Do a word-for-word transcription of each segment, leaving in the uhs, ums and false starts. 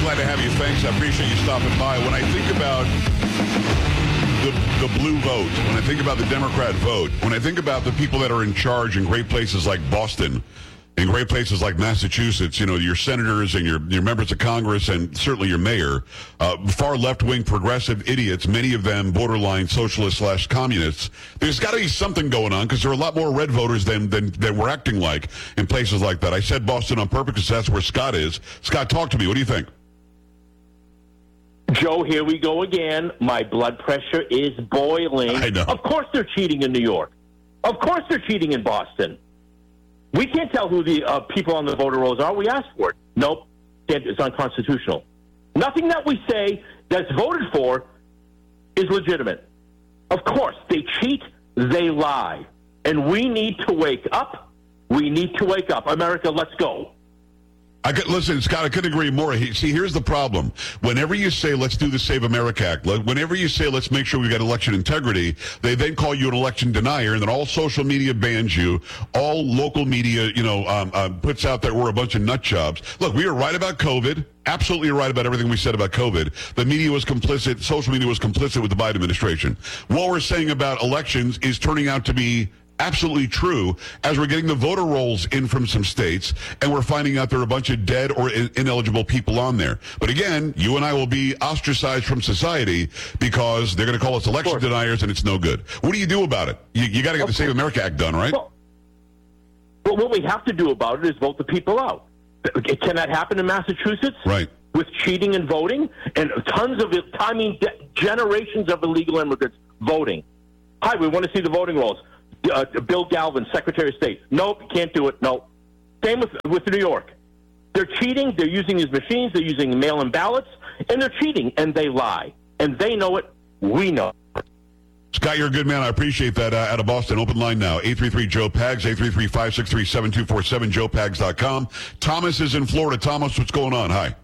glad to have you. Thanks. I appreciate you stopping by. When I think about the, the blue vote, when I think about the Democrat vote, when I think about the people that are in charge in great places like Boston, in great places like Massachusetts, you know, your senators and your, your members of Congress and certainly your mayor, uh, far left-wing progressive idiots, many of them borderline socialist slash communists. There's got to be something going on because there are a lot more red voters than, than, than we're acting like in places like that. I said Boston on purpose because that's where Scott is. Scott, talk to me. What do you think? Joe, here we go again. My blood pressure is boiling. I know. Of course they're cheating in New York. Of course they're cheating in Boston. We can't tell who the uh, people on the voter rolls are. We asked for it. Nope. Can't, it's unconstitutional. Nothing that we say that's voted for is legitimate. Of course, they cheat, they lie. And we need to wake up. We need to wake up. America, let's go. I could, listen, Scott, I couldn't agree more. He, see, here's the problem. Whenever you say, let's do the Save America Act, whenever you say, let's make sure we got election integrity, they then call you an election denier, and then all social media bans you. All local media, you know, um, uh, puts out that we're a bunch of nut jobs. Look, we were right about COVID. Absolutely right about everything we said about COVID. The media was complicit. Social media was complicit with the Biden administration. What we're saying about elections is turning out to be absolutely true as we're getting the voter rolls in from some states and we're finding out there are a bunch of dead or in- ineligible people on there. But again, you and I will be ostracized from society because they're going to call us election deniers and it's no good. What do you do about it? You, you got to get the Save America Act done, right? Well, but what we have to do about it is vote the people out. Can that happen in Massachusetts? Right. With cheating and voting and tons of, I mean, generations of illegal immigrants voting. Hi, we want to see the voting rolls. Uh, Bill Galvin, Secretary of State. Nope, can't do it. Nope. Same with with New York. They're cheating. They're using these machines. They're using mail-in ballots, and they're cheating, and they lie. And they know it. We know it. Scott, you're a good man. I appreciate that. Uh, out of Boston, open line now. eight three three Joe Pags, eight three three, five six three, seven two four seven, joe pags dot com. Thomas is in Florida. Thomas, what's going on? Hi.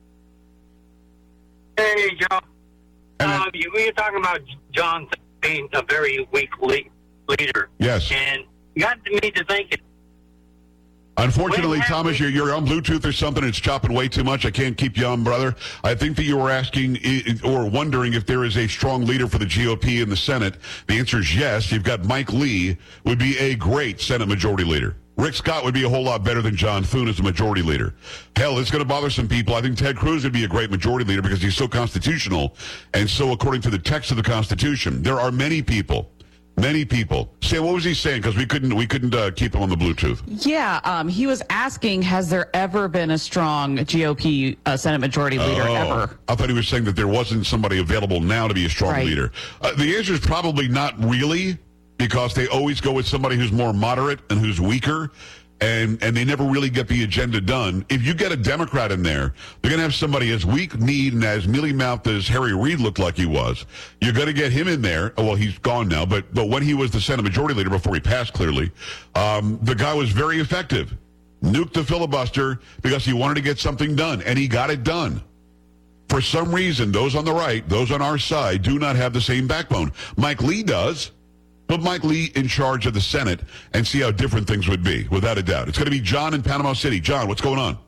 Hey, Joe. And um, you, we were talking about John being a very weak league. Leader. Yes. And got me to thinking. Unfortunately, Thomas, you're, you're on Bluetooth or something. It's chopping way too much. I can't keep you on, brother. I think that you were asking or wondering if there is a strong leader for the G O P in the Senate. The answer is yes. You've got Mike Lee, would be a great Senate Majority Leader. Rick Scott would be a whole lot better than John Thune as a majority leader. Hell, it's going to bother some people. I think Ted Cruz would be a great majority leader because he's so constitutional and so according to the text of the Constitution. There are many people Many people. Sam, what was he saying? Because we couldn't we couldn't uh, keep him on the Bluetooth. Yeah, um, he was asking, has there ever been a strong G O P uh, Senate Majority Leader oh, ever? I thought he was saying that there wasn't somebody available now to be a strong right. leader. Uh, the answer is probably not really, because they always go with somebody who's more moderate and who's weaker. And and they never really get the agenda done. If you get a Democrat in there, they're going to have somebody as weak-kneed and as mealy-mouthed as Harry Reid looked like he was. You're going to get him in there. Well, he's gone now, but but when he was the Senate Majority Leader before he passed, clearly, um, the guy was very effective. Nuked the filibuster because he wanted to get something done, and he got it done. For some reason, those on the right, those on our side, do not have the same backbone. Mike Lee does. Put Mike Lee in charge of the Senate and see how different things would be, without a doubt. It's going to be John in Panama City. John, what's going on?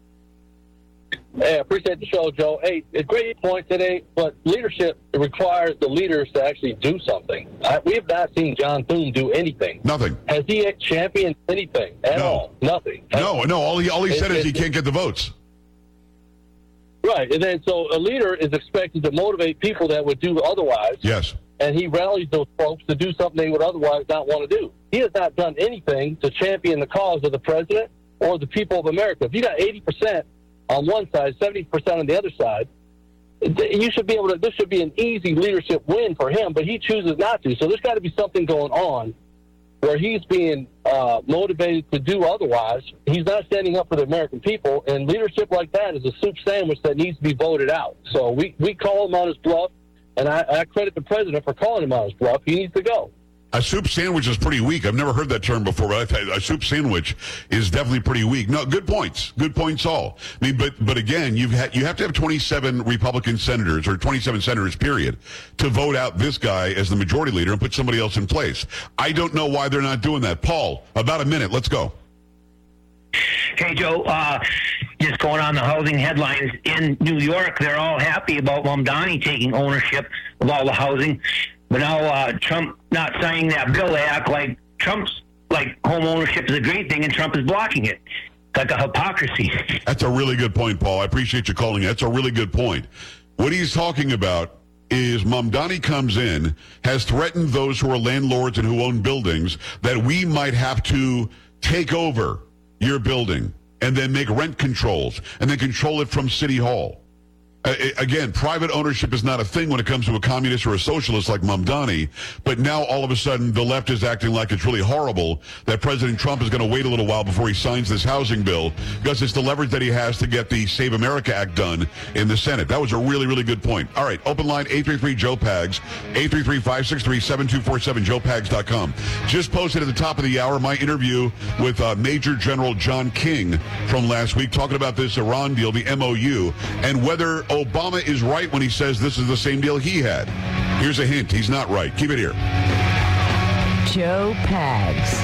Hey, I appreciate the show, Joe. Hey, a great point today, but leadership requires the leaders to actually do something. I, we have not seen John Thune do anything. Nothing. Has he championed anything at no. all? Nothing. No, no. All he, all he it, said it, is he it, can't get the votes. Right, and then so a leader is expected to motivate people that would do otherwise. Yes. And he rallies those folks to do something they would otherwise not want to do. He has not done anything to champion the cause of the president or the people of America. If you got eighty percent on one side, seventy percent on the other side, you should be able to, this should be an easy leadership win for him, but he chooses not to. So there's got to be something going on where he's being uh, motivated to do otherwise. He's not standing up for the American people, and leadership like that is a soup sandwich that needs to be voted out. So we, we call him on his bluff. And I, I credit the president for calling him on his bluff. He needs to go. A soup sandwich is pretty weak. I've never heard that term before, but a soup sandwich is definitely pretty weak. No, good points. Good points all. I mean, but but again, you've had, you have to have twenty-seven Republican senators, or twenty-seven senators, period, to vote out this guy as the majority leader and put somebody else in place. I don't know why they're not doing that. Paul, about a minute. Let's go. Hey, Joe, uh, just going on the housing headlines in New York, they're all happy about Mamdani taking ownership of all the housing. But now uh, Trump not signing that bill, they act like Trump's, like, home ownership is a great thing and Trump is blocking it. It's like a hypocrisy. That's a really good point, Paul. I appreciate you calling it. That's a really good point. What he's talking about is Mamdani comes in, has threatened those who are landlords and who own buildings that we might have to take over your building and then make rent controls and then control it from City Hall. Uh, again, private ownership is not a thing when it comes to a communist or a socialist like Mamdani, but now all of a sudden the left is acting like it's really horrible that President Trump is going to wait a little while before he signs this housing bill because it's the leverage that he has to get the Save America Act done in the Senate. That was a really, really good point. All right, open line eight three three Joe Pags, eight three three, five six three, seven two four seven, joe pags dot com. Just posted at the top of the hour my interview with uh, Major General John King from last week talking about this Iran deal, the M O U, and whether Obama is right when he says this is the same deal he had. Here's a hint. He's not right. Keep it here. Joe Pags.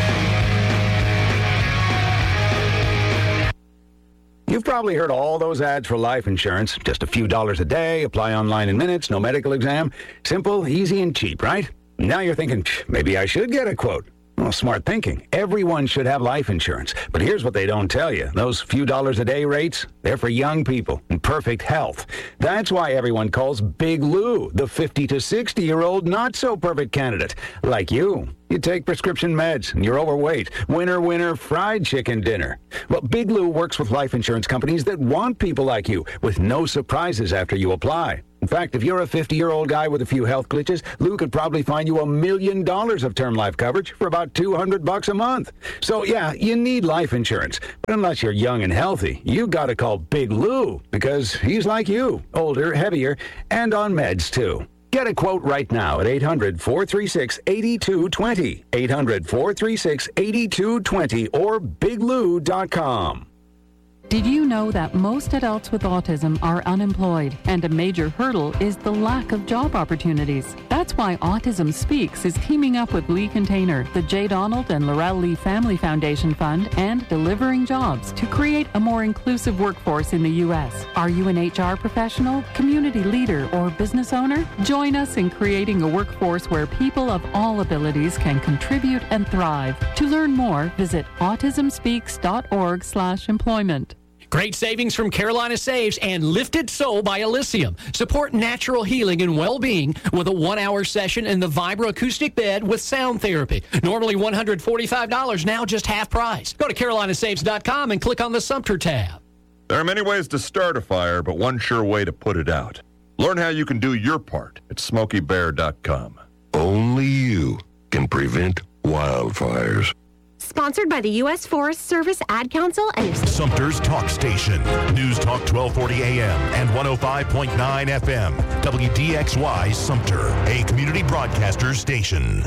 You've probably heard all those ads for life insurance. Just a few dollars a day, apply online in minutes, no medical exam. Simple, easy, and cheap, right? Now you're thinking, maybe I should get a quote. Well, smart thinking. Everyone should have life insurance. But here's what they don't tell you. Those few dollars a day rates, they're for young people in perfect health. That's why everyone calls Big Lou the fifty to sixty-year-old not-so-perfect candidate. Like you. You take prescription meds and you're overweight. Winner, winner, fried chicken dinner. Well, Big Lou works with life insurance companies that want people like you with no surprises after you apply. In fact, if you're a fifty-year-old guy with a few health glitches, Lou could probably find you a million dollars of term life coverage for about two hundred bucks a month. So, yeah, you need life insurance. But unless you're young and healthy, you gotta call Big Lou because he's like you, older, heavier, and on meds, too. Get a quote right now at eight hundred, four three six, eight two two zero, eight hundred, four three six, eight two two zero, or big lou dot com. Did you know that most adults with autism are unemployed, and a major hurdle is the lack of job opportunities? That's why Autism Speaks is teaming up with Lee Container, the J. Donald and Laurel Lee Family Foundation Fund, and Delivering Jobs to create a more inclusive workforce in the U S. Are you an H R professional, community leader, or business owner? Join us in creating a workforce where people of all abilities can contribute and thrive. To learn more, visit autism speaks dot org slash employment. Great savings from Carolina Saves and Lifted Soul by Elysium. Support natural healing and well-being with a one-hour session in the Vibra acoustic bed with sound therapy. Normally one hundred forty-five dollars, now just half price. Go to carolina saves dot com and click on the Sumter tab. There are many ways to start a fire, but one sure way to put it out. Learn how you can do your part at smoky bear dot com. Only you can prevent wildfires. Sponsored by the U S Forest Service Ad Council and Sumter's Talk Station. News Talk twelve forty A M and one oh five point nine F M. W D X Y Sumter, a community broadcaster station.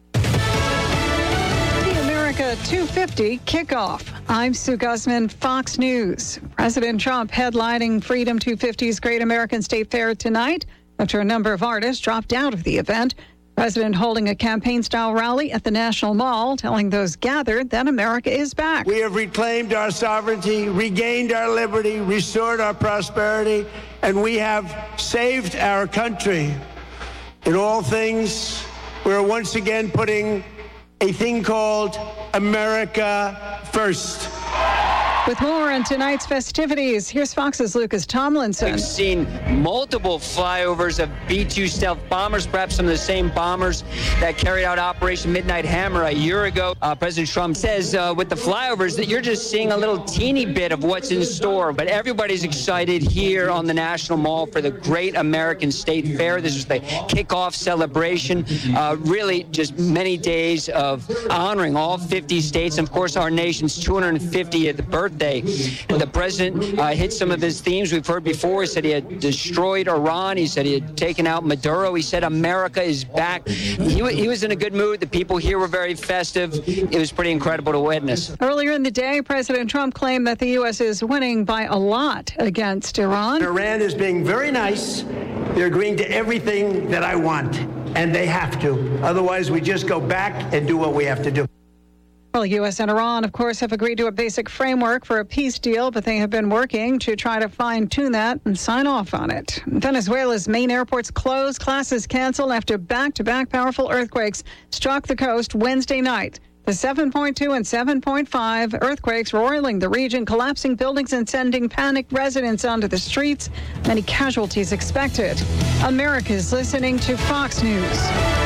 The America two fifty kickoff. I'm Sue Guzman, Fox News. President Trump headlining Freedom two fifty's Great American State Fair tonight after a number of artists dropped out of the event. President holding a campaign-style rally at the National Mall, telling those gathered that America is back. We have reclaimed our sovereignty, regained our liberty, restored our prosperity, and we have saved our country. In all things, we're once again putting a thing called America first. With more on tonight's festivities, here's Fox's Lucas Tomlinson. We've seen multiple flyovers of B two stealth bombers, perhaps some of the same bombers that carried out Operation Midnight Hammer a year ago. Uh, President Trump says uh, with the flyovers that you're just seeing a little teeny bit of what's in store. But everybody's excited here on the National Mall for the Great American State Fair. This is the kickoff celebration. Uh, really just many days of honoring all fifty states and, of course, our nation's two hundred fiftieth birthday. The president uh, hit some of his themes we've heard before. He said he had destroyed Iran. He said he had taken out Maduro. He said America is back. He, he was in a good mood. The people here were very festive. It was pretty incredible to witness. Earlier in the day, President Trump claimed that the U S is winning by a lot against Iran. Iran is being very nice. They're agreeing to everything that I want, and they have to. Otherwise, we just go back and do what we have to do. Well, U S and Iran, of course, have agreed to a basic framework for a peace deal, but they have been working to try to fine-tune that and sign off on it. Venezuela's main airports closed, classes canceled after back-to-back powerful earthquakes struck the coast Wednesday night. The seven point two and seven point five earthquakes roiling the region, collapsing buildings and sending panicked residents onto the streets. Many casualties expected. America's listening to Fox News.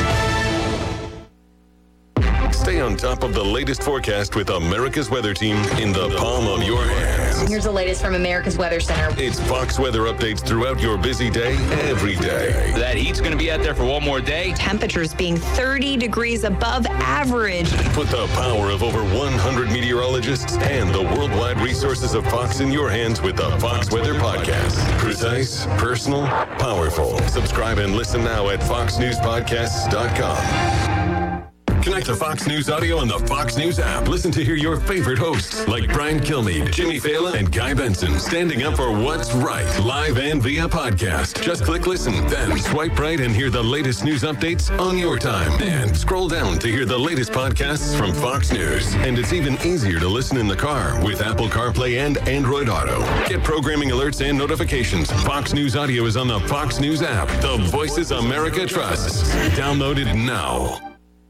Stay on top of the latest forecast with America's Weather Team in the palm of your hands. Here's the latest from America's Weather Center. It's Fox weather updates throughout your busy day, every day. That heat's going to be out there for one more day. Temperatures being thirty degrees above average. Put the power of over one hundred meteorologists and the worldwide resources of Fox in your hands with the Fox Weather Podcast. Precise, personal, powerful. Subscribe and listen now at fox news podcasts dot com. Connect to Fox News Audio on the Fox News app. Listen to hear your favorite hosts like Brian Kilmeade, Jimmy Fallon, and Guy Benson standing up for what's right, live and via podcast. Just click listen, then swipe right and hear the latest news updates on your time. And scroll down to hear the latest podcasts from Fox News. And it's even easier to listen in the car with Apple CarPlay and Android Auto. Get programming alerts and notifications. Fox News Audio is on the Fox News app. The voices America trusts. Download it now.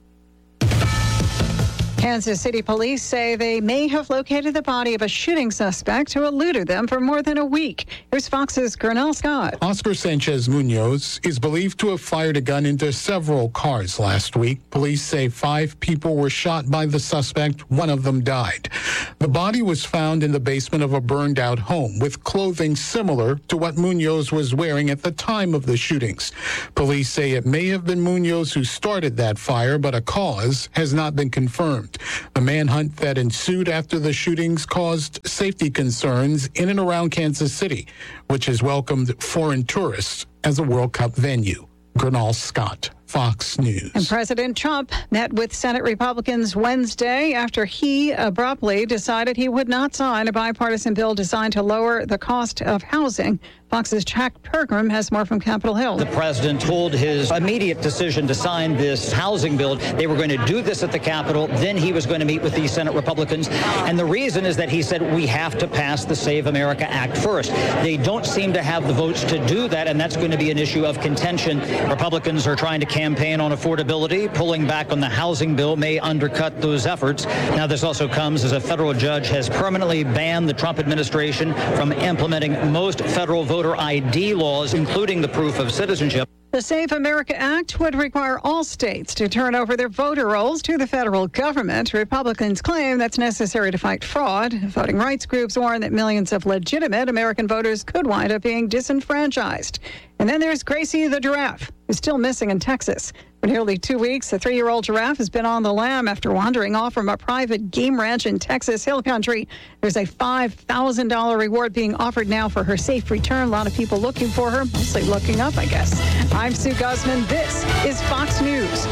Kansas City police say they may have located the body of a shooting suspect who eluded them for more than a week. Here's Fox's Colonel Scott. Oscar Sanchez Munoz is believed to have fired a gun into several cars last week. Police say five people were shot by the suspect. One of them died. The body was found in the basement of a burned-out home with clothing similar to what Munoz was wearing at the time of the shootings. Police say it may have been Munoz who started that fire, but a cause has not been confirmed. The manhunt that ensued after the shootings caused safety concerns in and around Kansas City, which has welcomed foreign tourists as a World Cup venue. Gernal Scott, Fox News. And President Trump met with Senate Republicans Wednesday after he abruptly decided he would not sign a bipartisan bill designed to lower the cost of housing. Fox's Jack Pergram has more from Capitol Hill. The president told his immediate decision to sign this housing bill. They were going to do this at the Capitol. Then he was going to meet with the Senate Republicans. And the reason is that he said we have to pass the Save America Act first. They don't seem to have the votes to do that, and that's going to be an issue of contention. Republicans are trying to campaign on affordability. Pulling back on the housing bill may undercut those efforts. Now, this also comes as a federal judge has permanently banned the Trump administration from implementing most federal voter I D laws, including the proof of citizenship. The Save America Act would require all states to turn over their voter rolls to the federal government. Republicans claim that's necessary to fight fraud. Voting rights groups warn that millions of legitimate American voters could wind up being disenfranchised. And then there's Gracie the giraffe, who's still missing in Texas. For nearly two weeks, the three-year-old giraffe has been on the lam after wandering off from a private game ranch in Texas Hill Country. There's a five thousand dollars reward being offered now for her safe return. A lot of people looking for her, mostly looking up, I guess. I'm Sue Guzman. This is Fox News.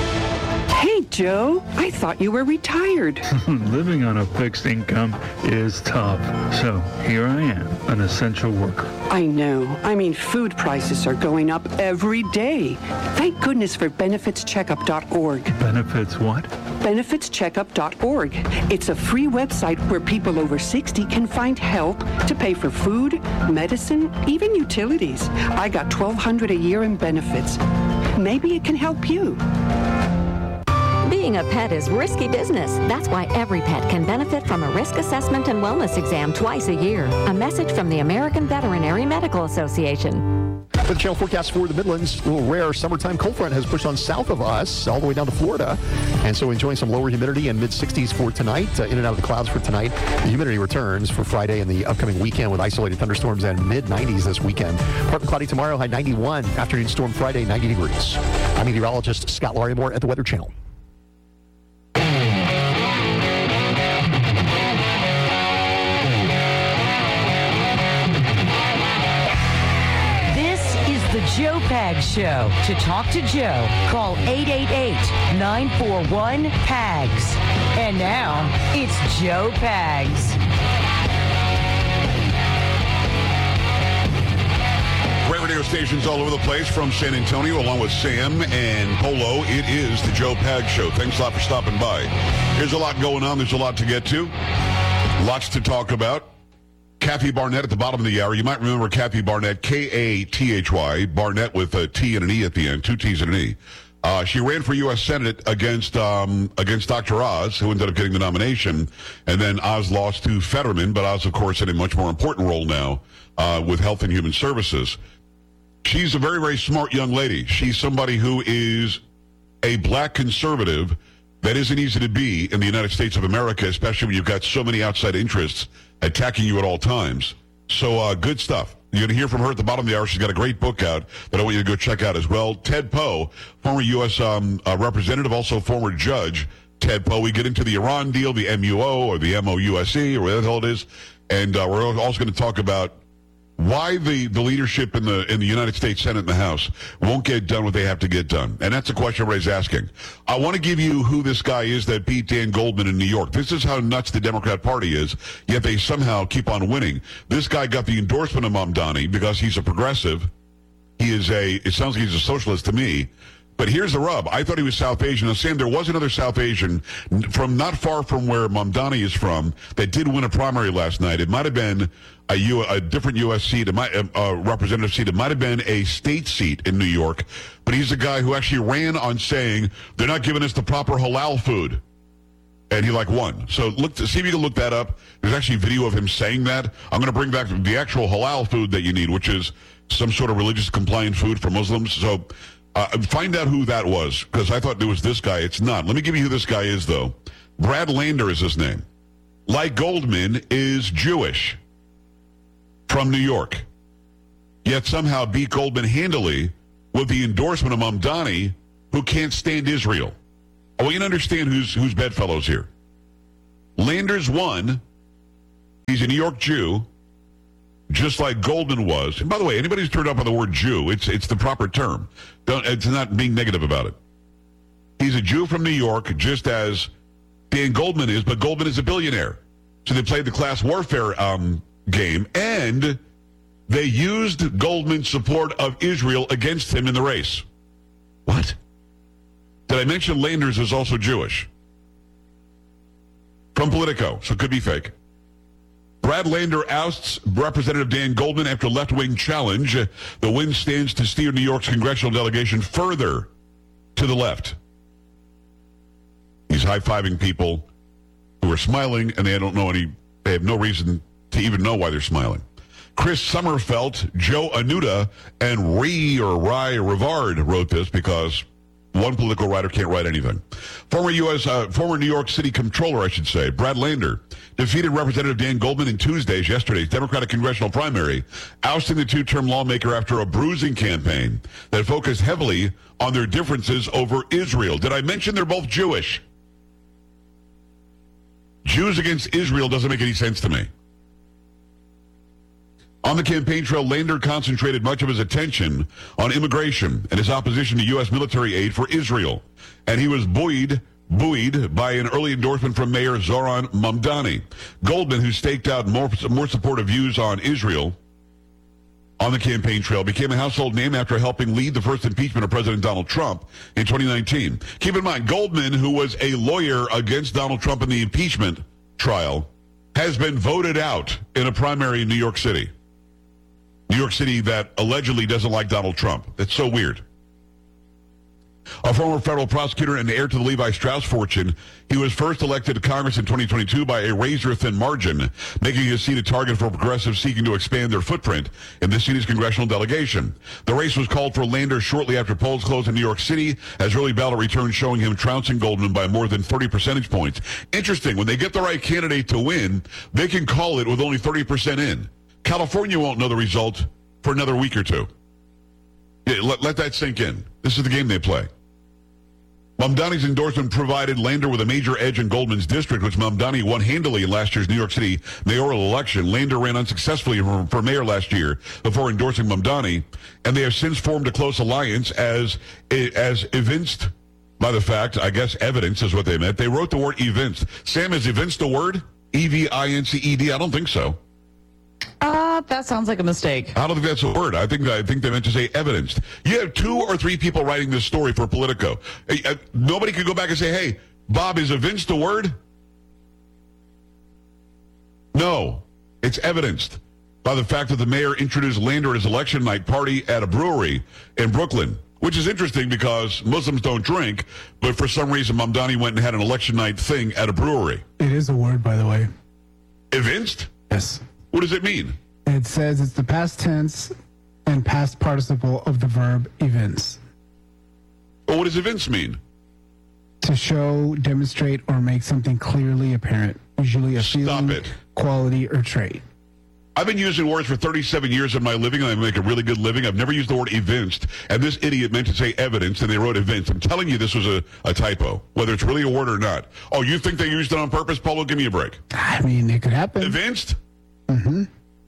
Hey, Joe, I thought you were retired. Living on a fixed income is tough. So here I am, an essential worker. I know. I mean, food prices are going up every day. Thank goodness for benefits checkup dot org. Benefits what? benefits checkup dot org. It's a free website where people over sixty can find help to pay for food, medicine, even utilities. I got twelve hundred dollars a year in benefits. Maybe it can help you. Being a pet is risky business. That's why every pet can benefit from a risk assessment and wellness exam twice a year. A message from the American Veterinary Medical Association. For the channel forecast for the Midlands, a little rare summertime cold front has pushed on south of us all the way down to Florida. And so enjoying some lower humidity and mid sixties for tonight. Uh, in and out of the clouds for tonight. The humidity returns for Friday and the upcoming weekend with isolated thunderstorms and mid nineties this weekend. Partly cloudy tomorrow, high ninety-one. Afternoon storm Friday, ninety degrees. I'm meteorologist Scott Larimore at the Weather Channel. The Joe Pags Show. To talk to Joe, call eight eight eight, nine four one, P A G S. And now, it's Joe Pags. Great radio stations all over the place from San Antonio, along with Sam and Polo. It is the Joe Pags Show. Thanks a lot for stopping by. Here's a lot going on. There's a lot to get to. Lots to talk about. Kathy Barnett at the bottom of the hour. You might remember Kathy Barnett, K A T H Y, Barnett with a T and an E at the end, two T's and an E. Uh, she ran for U S Senate against um, against Doctor Oz, who ended up getting the nomination. And then Oz lost to Fetterman, but Oz, of course, in a much more important role now uh, with Health and Human Services. She's a very, very smart young lady. She's somebody who is a black conservative that isn't easy to be in the United States of America, especially when you've got so many outside interests attacking you at all times. So uh, good stuff. You're going to hear from her at the bottom of the hour. She's got a great book out that I want you to go check out as well. Ted Poe, former U S Um, uh, representative, also former judge. Ted Poe. We get into the Iran deal, the M U O or the M O U S E or whatever the hell it is. And uh, we're also going to talk about why the, the leadership in the in the United States Senate and the House won't get done what they have to get done. And that's a question everybody's asking. I want to give you who this guy is that beat Dan Goldman in New York. This is how nuts the Democrat Party is, yet they somehow keep on winning. This guy got the endorsement of Mamdani because he's a progressive. He is a, it sounds like he's a socialist to me. But here's the rub. I thought he was South Asian. Now, Sam, there was another South Asian from not far from where Mamdani is from that did win a primary last night. It might have been a, U, a different U S seat, it might, a, a representative seat. It might have been a state seat in New York. But he's a guy who actually ran on saying, they're not giving us the proper halal food. And he, like, won. So look, see if you can look that up. There's actually video of him saying that. I'm going to bring back the actual halal food that you need, which is some sort of religious compliant food for Muslims. So Uh, find out who that was, because I thought it was this guy. It's not. Let me give you who this guy is, though. Brad Lander is his name. Like Goldman, is Jewish from New York, yet somehow beat Goldman handily with the endorsement of Mamdani, who can't stand Israel. I want you to understand who's, who's bedfellows here. Lander's won. He's a New York Jew, just like Goldman was. And by the way, anybody who's turned up on the word Jew, it's it's the proper term. Don't, it's not being negative about it. He's a Jew from New York, just as Dan Goldman is, but Goldman is a billionaire. So they played the class warfare um, game, and they used Goldman's support of Israel against him in the race. What? Did I mention Landers is also Jewish? From Politico, so it could be fake. Brad Lander ousts Representative Dan Goldman after left-wing challenge. The win stands to steer New York's congressional delegation further to the left. He's high-fiving people who are smiling, and they don't know any. They have no reason to even know why they're smiling. Chris Sommerfeld, Joe Anuda, and Ree or Rye Rivard wrote this because one political writer can't write anything. Former U S, uh, former New York City Comptroller, I should say, Brad Lander, defeated Representative Dan Goldman in Tuesday's, yesterday's Democratic congressional primary, ousting the two-term lawmaker after a bruising campaign that focused heavily on their differences over Israel. Did I mention they're both Jewish? Jews against Israel doesn't make any sense to me. On the campaign trail, Lander concentrated much of his attention on immigration and his opposition to U S military aid for Israel. And he was buoyed, buoyed by an early endorsement from Mayor Zoran Mamdani. Goldman, who staked out more, more supportive views on Israel on the campaign trail, became a household name after helping lead the first impeachment of President Donald Trump in twenty nineteen. Keep in mind, Goldman, who was a lawyer against Donald Trump in the impeachment trial, has been voted out in a primary in New York City. New York City that allegedly doesn't like Donald Trump. That's so weird. A former federal prosecutor and heir to the Levi Strauss fortune, he was first elected to Congress in twenty twenty-two by a razor-thin margin, making his seat a target for progressives seeking to expand their footprint in this city's congressional delegation. The race was called for Lander shortly after polls closed in New York City, as early ballot returns showing him trouncing Goldman by more than thirty percentage points. Interesting, when they get the right candidate to win, they can call it with only thirty percent in. California won't know the result for another week or two. Yeah, let, let that sink in. This is the game they play. Mamdani's endorsement provided Lander with a major edge in Goldman's district, which Mamdani won handily in last year's New York City mayoral election. Lander ran unsuccessfully for, for mayor last year before endorsing Mamdani, and they have since formed a close alliance as, as evinced by the fact, I guess evidence is what they meant. They wrote the word evinced. Sam, is evinced a word? E V I N C E D? I don't think so. Uh, that sounds like a mistake. I don't think that's a word. I think I think they meant to say evidenced. You have two or three people writing this story for Politico. Uh, nobody could go back and say, hey, Bob, is evinced a word? No. It's evidenced by the fact that the mayor introduced Lander at his election night party at a brewery in Brooklyn, which is interesting because Muslims don't drink, but for some reason Mamdani went and had an election night thing at a brewery. It is a word, by the way. Evinced? Yes. What does it mean? It says it's the past tense and past participle of the verb evince. Well, what does evince mean? To show, demonstrate, or make something clearly apparent, usually a feeling, it. quality, or trait. I've been using words for thirty-seven years of my living, and I make a really good living. I've never used the word evinced, and this idiot meant to say evidence, and they wrote evince. I'm telling you this was a, a typo, whether it's really a word or not. Oh, you think they used it on purpose, Paulo? Give me a break. I mean, it could happen. Evinced? Mm-hmm.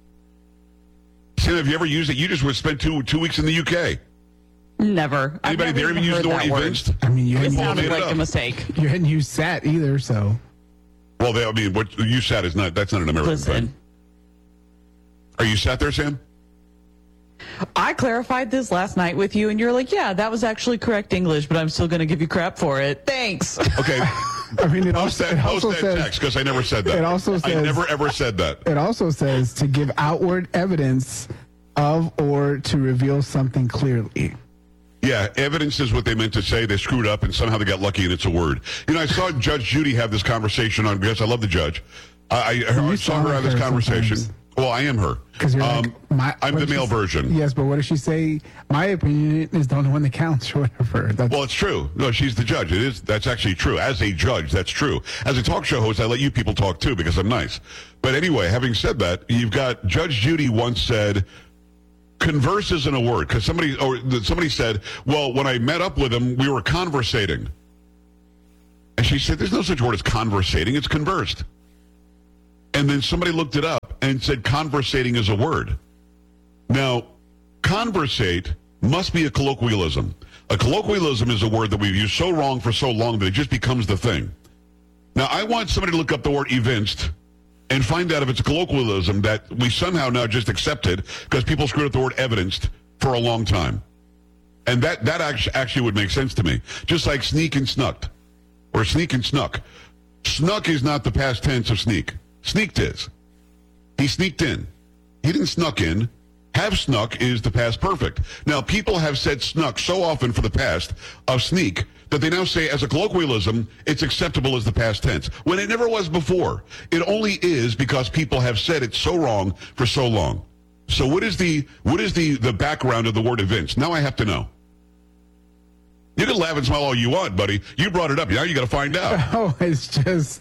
Sam, have you ever used it? You just would spend two two weeks in the U K. Never. Anybody I've there never even use heard the word that word. evinced? I mean, you It hadn't, sounded made it like a up. mistake. you hadn't used sat either, so. Well, they, I mean, what you sat is not, that's not an American Listen. thing. Are you sat there, Sam? I clarified this last night with you, and you're like, yeah, that was actually correct English, but I'm still going to give you crap for it. Thanks. Okay. I mean, it Post also, that, it post also that says, text, because I never said that. It also I says- never, ever said that. it also says to give outward evidence of or to reveal something clearly. Yeah, evidence is what they meant to say. They screwed up, and somehow they got lucky, and it's a word. You know, I saw Judge Judy have this conversation on, because I love the judge. I, I, I saw sound her like have this her conversation. sometimes. Well, I am her. Because you're Um, like, my, I'm what the did she male say? version. Yes, but what does she say? My opinion is the only one that counts or whatever. That's, Well, it's true. No, she's the judge. It is. That's actually true. As a judge, that's true. As a talk show host, I let you people talk too because I'm nice. But anyway, having said that, you've got Judge Judy once said, converse isn't a word, because somebody or somebody said, well, when I met up with him, we were conversating. And she said, there's no such word as conversating. It's conversed. And then somebody looked it up and said conversating is a word. Now, conversate must be a colloquialism. A colloquialism is a word that we've used so wrong for so long that it just becomes the thing. Now, I want somebody to look up the word evinced and find out if it's a colloquialism that we somehow now just accepted because people screwed up the word evidenced for a long time. And that, that actually, actually would make sense to me. Just like sneak and snucked, or sneak and snuck. Snuck is not the past tense of sneak. Sneaked is. He sneaked in. He didn't snuck in. Have snuck is the past perfect. Now, people have said snuck so often for the past of sneak that they now say as a colloquialism, it's acceptable as the past tense, when it never was before. It only is because people have said it so wrong for so long. So what is the what is the, the background of the word evince? Now I have to know. You can laugh and smile all you want, buddy. You brought it up. Now you got to find out. oh, it's just...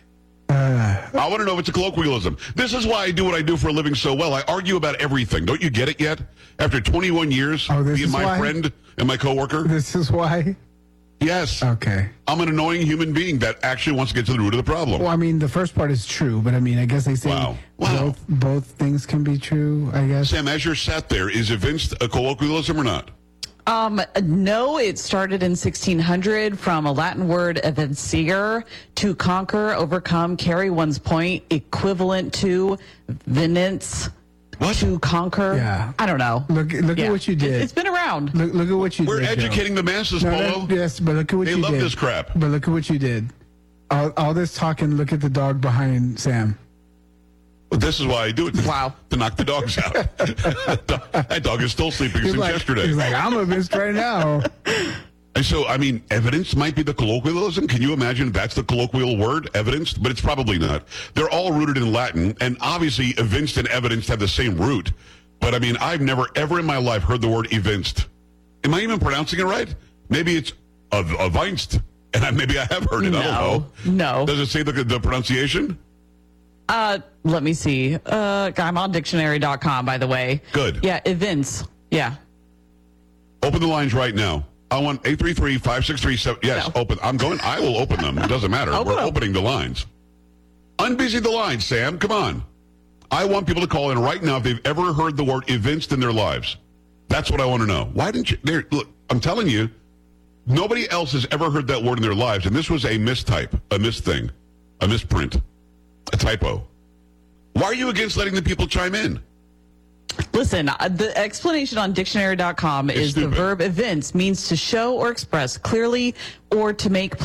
I want to know if it's a colloquialism. This is why I do what I do for a living so well. I argue about everything. Don't you get it yet? After twenty-one years Oh, this being is my why? friend and my coworker? This is why? Yes. Okay. I'm an annoying human being that actually wants to get to the root of the problem. Well, I mean, the first part is true, but I mean, I guess they say Wow. Wow. both both things can be true, I guess. Sam, as you're sat there, is evinced a colloquialism or not? Um, no, it started in sixteen hundred from a Latin word evincere, to conquer, overcome, carry one's point, equivalent to venence, what? to conquer. Yeah. I don't know. Look, look Yeah. at what you did. It, it's been around. Look, look at what you We're did. Joe. educating the masses, No, Polo. no, yes, but look at what They you love did. this crap. But look at what you did. All, all this talking, look at the dog behind Sam. Well, this is why I do it. To, Wow. To knock the dogs out. That dog is still sleeping He's since like, yesterday. he's like, I'm evinced right now. And so, I mean, evidence might be the colloquialism. Can you imagine if that's the colloquial word, evidenced? But it's probably not. They're all rooted in Latin, and obviously evinced and evidenced have the same root. But, I mean, I've never, ever in my life heard the word evinced. Am I even pronouncing it right? Maybe it's ev- evinced, and I, maybe I have heard it. I don't know. No. Does it say the, the pronunciation? Uh, let me see. Uh, I'm on dictionary dot com, by the way. Good. Yeah, events. Yeah. Open the lines right now. I want eight three three, five six three, seven. Yes, No. open. I'm going. I will open them. It doesn't matter. Open We're them. opening the lines. Unbusy the lines, Sam. Come on. I want people to call in right now if they've ever heard the word evinced in their lives. That's what I want to know. Why didn't you? There, look, I'm telling you, nobody else has ever heard that word in their lives, and this was a mistype, a misthing, a misprint, a typo. Why are you against letting the people chime in? Listen, uh, the explanation on dictionary dot com It's is stupid. the verb evince means to show or express clearly or to make plain.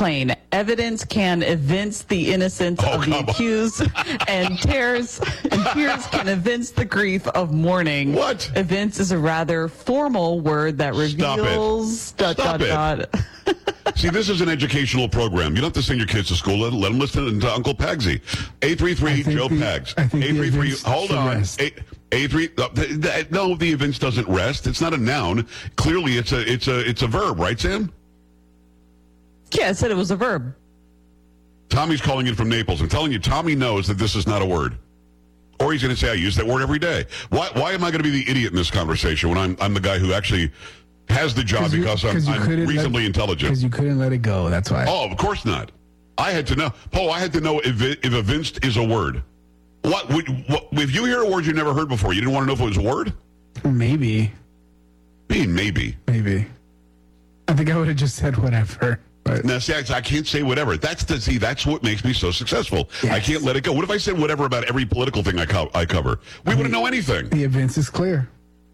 evidence can evince the innocence Oh, of the come on. accused, and tears and tears can evince the grief of mourning. What? Evince is a rather formal word that Stop it. reveals. Dot, Stop dot, it. dot. See, this is an educational program. You don't have to send your kids to school. Let, let them listen to Uncle Pagsy. eight three three Joe the- Pags. I think the eight three three events Hold should on. rest. Eight- eight three uh, th- th- No, the events doesn't rest. It's not a noun. Clearly, it's a it's a it's a verb, right, Sam? Yeah, I said it was a verb. Tommy's calling in from Naples. I'm telling you, Tommy knows that this is not a word. Or he's going to say, I use that word every day. Why Why am I going to be the idiot in this conversation when I'm I'm the guy who actually has the job you- because I'm, 'cause you I'm couldn't reasonably let- intelligent? Because you couldn't let it go. That's why. Oh, of course not. I had to know. Paul, I had to know if it, if evinced is a word. What, would, what if you hear a word you never heard before, you didn't want to know if it was a word? Maybe. Me, maybe. Maybe. I think I would have just said whatever. But Now, see, I, I can't say whatever. That's the see. That's what makes me so successful. I can't let it go. What if I said whatever about every political thing I, co- I cover? We wouldn't know anything. the events is clear.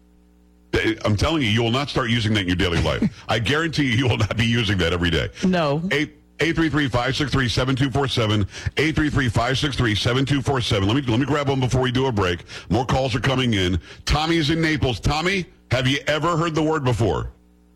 I'm telling you, you will not start using that in your daily life. I guarantee you, you will not be using that every day. No. Eight. eight three three, five six three, seven two four seven, eight three three, five six three, seven two four seven. Let me let me grab one before we do a break. More calls are coming in. Tommy is in Naples. Tommy, have you ever heard the word before?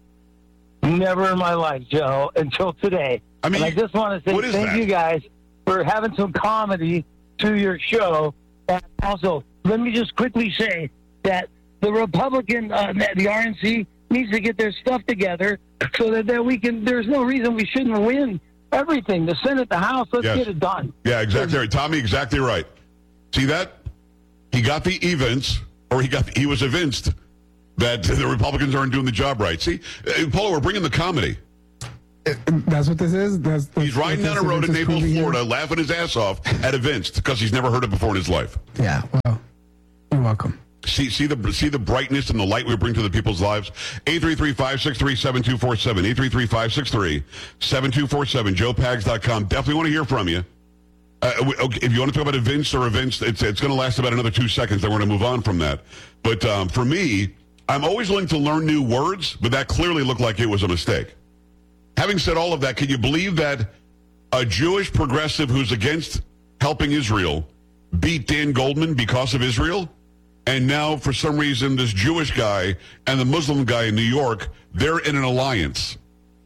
Never in my life, Joe, until today. I mean, and I just want to what say is thank that? you guys for having some comedy to your show. And also, let me just quickly say that the Republican, uh, the R N C, needs to get their stuff together so that, that we can. There's no reason we shouldn't win everything. The Senate, the House, let's Yes. get it done. Yeah, exactly right. Tommy, exactly right. See that? He got the events, or he got he was evinced that the Republicans aren't doing the job right. See, uh, Paulo, we're bringing the comedy. That's what this is? That's, that's He's riding that's down a road in events is Naples, proving here? Florida, laughing his ass off at events because he's never heard it before in his life. Yeah, well, you're welcome. See, see the see the brightness and the light we bring to the people's lives. eight three three, five six three, seven two four seven. eight three three, five six three, seven two four seven. joe pags dot com. Definitely want to hear from you. Uh, okay, if you want to talk about events or events, it's it's going to last about another two seconds. Then we're going to move on from that. But um, for me, I'm always willing to learn new words, but that clearly looked like it was a mistake. Having said all of that, can you believe that a Jewish progressive who's against helping Israel beat Dan Goldman because of Israel? And now, for some reason, this Jewish guy and the Muslim guy in New York, they're in an alliance.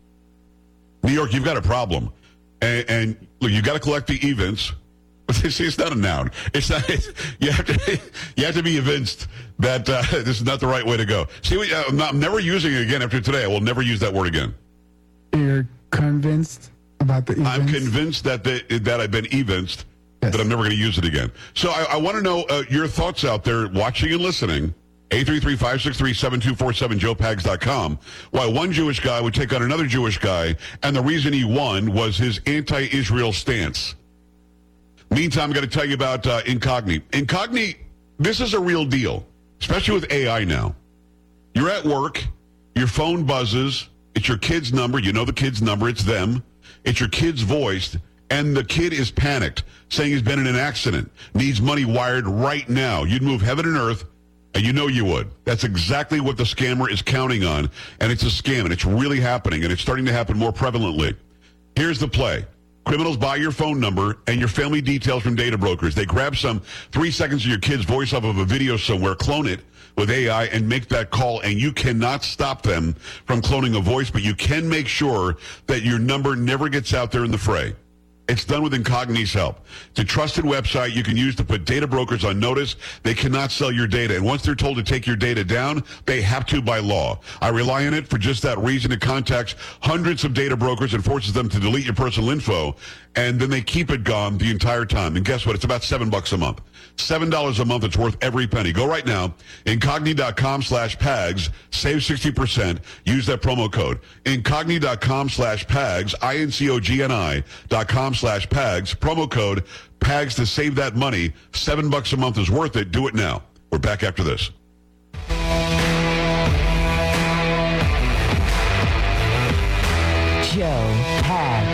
New York, you've got a problem. And, and look, you've got to collect the events. See, it's not a noun. It's not. It's, you have to. You have to be evinced that uh, this is not the right way to go. See, we, uh, I'm, not, I'm never using it again after today. I will never use that word again. You're convinced about the events? I'm convinced that the, that I've been evinced. That I'm never going to use it again. So I, I want to know uh, your thoughts out there watching and listening. eight three three, five six three, seven two four seven, joe pags dot com. Why one Jewish guy would take on another Jewish guy, and the reason he won was his anti-Israel stance. Meantime, I'm going to tell you about uh, Incogni. Incogni, this is a real deal, especially with A I now. You're at work, your phone buzzes, it's your kid's number, you know the kid's number, it's them, it's your kid's voice, and the kid is panicked, saying he's been in an accident, needs money wired right now. You'd move heaven and earth, and you know you would. That's exactly what the scammer is counting on, and it's a scam, and it's really happening, and it's starting to happen more prevalently. Here's the play. Criminals buy your phone number and your family details from data brokers. They grab some three seconds of your kid's voice off of a video somewhere, clone it with A I, and make that call, and you cannot stop them from cloning a voice, but you can make sure that your number never gets out there in the fray. It's done with Incogni's help. It's a trusted website you can use to put data brokers on notice. They cannot sell your data. And once they're told to take your data down, they have to by law. I rely on it for just that reason. It contacts hundreds of data brokers and forces them to delete your personal info. And then they keep it gone the entire time. And guess what? It's about seven bucks a month. Seven dollars a month. It's worth every penny. Go right now. Incogni.com slash PAGS. Save sixty percent. Use that promo code. Incogni.com slash PAGS. I N C O G N I dot com slash PAGS. Promo code PAGS to save that money. Seven bucks a month is worth it. Do it now. We're back after this. Joe Pags.